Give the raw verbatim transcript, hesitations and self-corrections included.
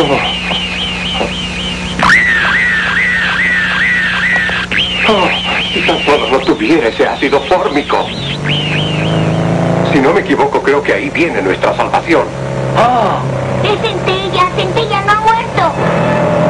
Oh. Oh, si tan solo no tuviera ese ácido fórmico. Si no me equivoco, creo que ahí viene nuestra salvación. ¡Oh! ¡Es Centella! ¡Centella no ha muerto!